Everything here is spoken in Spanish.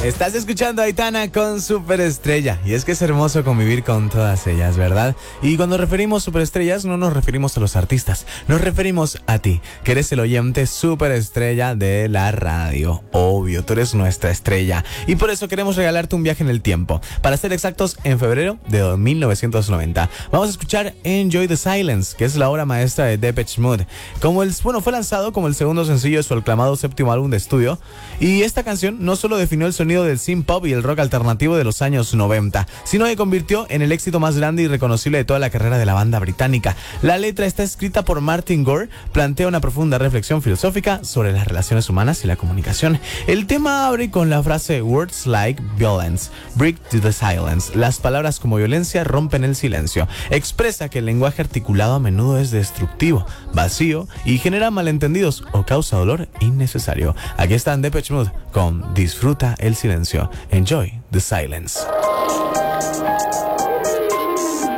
Estás escuchando a Aitana con Superestrella. Y es que es hermoso convivir con todas ellas, ¿verdad? Y cuando referimos superestrellas, no nos referimos a los artistas. Nos referimos a ti, que eres el oyente superestrella de la radio. Obvio, tú eres nuestra estrella. Y por eso queremos regalarte un viaje en el tiempo. Para ser exactos, en febrero de 1990. Vamos a escuchar Enjoy the Silence, que es la obra maestra de Depeche Mode. Fue lanzado como el segundo sencillo de su aclamado séptimo álbum de estudio. Y esta canción no solo definió el sonido del synth pop y el rock alternativo de los años 90, sino que convirtió en el éxito más grande y reconocible de toda la carrera de la banda británica. La letra está escrita por Martin Gore, plantea una profunda reflexión filosófica sobre las relaciones humanas y la comunicación. El tema abre con la frase "Words like violence break the silence". Las palabras como violencia rompen el silencio. Expresa que el lenguaje articulado a menudo es destructivo, vacío y genera malentendidos o causa dolor innecesario. Aquí están Depeche Mode con Disfruta el silencio. Enjoy the silence.